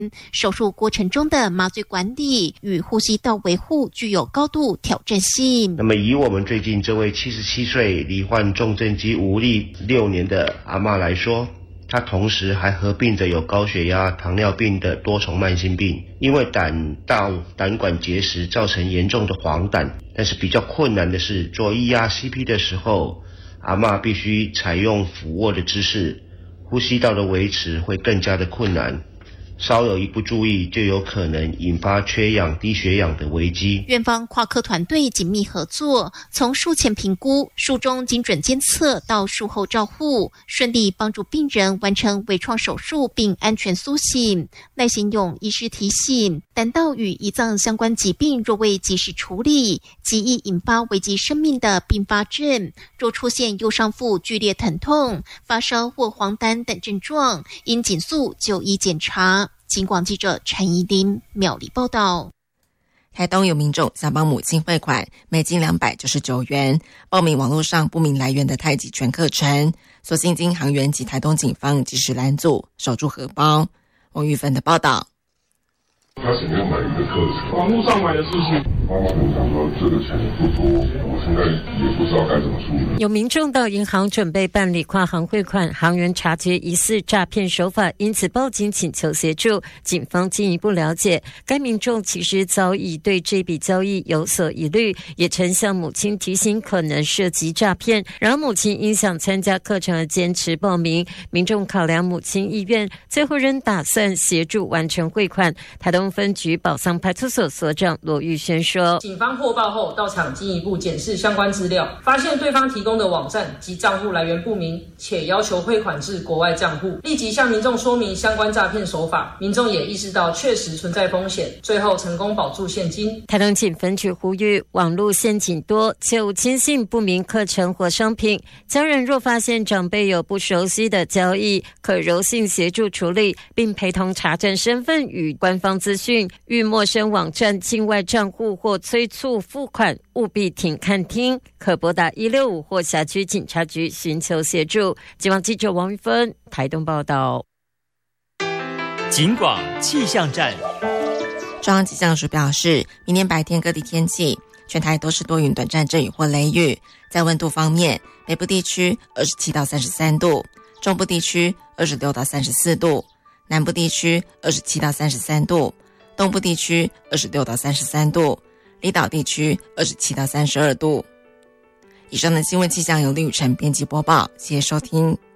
手术过程中的麻醉管理与呼吸道维护具有高度挑战性。 那么以我们最近这位77岁罹患重症肌无力6年的阿嬷来说，她同时还合并着有高血压、糖尿病的多重慢性病，因为胆道胆管结石造成严重的黄疸。但是比较困难的是，做液压 CP 的时候，阿嬷必须采用俯卧的姿势，呼吸道的维持会更加的困难。稍有一不注意，就有可能引发缺氧、低血氧的危机。 院方跨科团队紧密合作，从术前评估、术中精准监测到术后照护，顺利帮助病人完成微创手术并安全苏醒。赖新勇医师提醒，胆道与胰脏相关疾病若未及时处理，极易引发危及生命的并发症。若出现右上腹剧烈疼痛、发烧或黄疸等症状，应紧速就医检查。警广记者陈怡琳苗栗报道。 台东有民众想帮母亲汇款，每金299元，报名网络上不明来源的太极拳课程，所幸经航员及台东警方及时拦阻，守住荷包。王玉芬的报道。 他想要买一个课程，网络上买的事情。妈妈跟我讲说这个钱不多，我现在也不知道该怎么处理。 有民众到银行准备办理跨行汇款，行员察觉疑似诈骗手法，因此报警请求协助。警方进一步了解，该民众其实早已对这笔交易有所疑虑，也曾向母亲提醒可能涉及诈骗。然而母亲因想参加课程而坚持报名，民众考量母亲意愿，最后仍打算协助完成汇款。台东分局宝桑派出所所长罗玉轩说， 警方获报后到场进一步检视相关资料，发现对方提供的网站及账户来源不明，且要求汇款至国外账户，立即向民众说明相关诈骗手法，民众也意识到确实存在风险，最后成功保住现金。 台东警分局呼吁，网络陷阱多，切勿轻信不明课程或商品，家人若发现长辈有不熟悉的交易，可柔性协助处理，并陪同查证身份与官方资讯。遇陌生网站、境外账户或催促付款，务必停看听，可拨打165或辖区警察局寻求协助。警方记者王玉芬台东报道。 警广气象站。 中央气象署表示，明天白天各地天气，全台都是多云短暂阵雨或雷雨。在温度方面，北部地区27到33度，中部地区26到34度，南部地区27到33度，东部地区26到33度，离岛地区27到32度。以上的新闻气象由林雨晨编辑播报，谢谢收听。